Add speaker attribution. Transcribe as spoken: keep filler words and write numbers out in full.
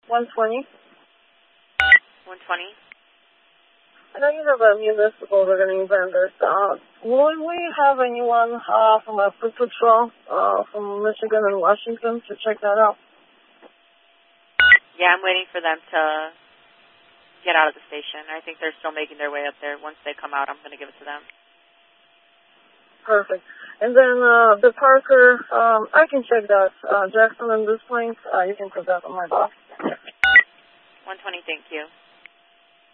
Speaker 1: one twenty.
Speaker 2: one twenty.
Speaker 1: I know you have a municipal regarding vendors. Uh, will we have anyone uh, from a food patrol uh, from Michigan and Washington to check that out?
Speaker 2: Yeah, I'm waiting for them to get out of the station. I think they're still making their way up there. Once they come out, I'm going to give it to them.
Speaker 1: Perfect. And then uh, the Parker, um, I can check that. Uh, Jackson and this point, uh, you can put that on my box.
Speaker 2: one twenty, thank you.